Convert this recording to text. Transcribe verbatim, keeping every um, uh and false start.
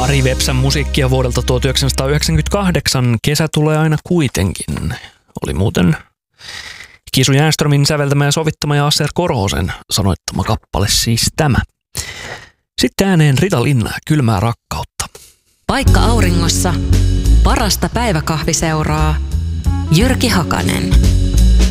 Ari Vepsän musiikkia vuodelta tuhatyhdeksänsataayhdeksänkymmentäkahdeksan. Kesä tulee aina kuitenkin. Oli muuten Kisu Jänströmin säveltämä ja sovittama ja Asser Korhosen sanoittama kappale siis tämä. Sitten ääneen Rita Linna, Kylmää rakkautta. Paikka auringossa, parasta päiväkahviseuraa, Jyrki Hakanen.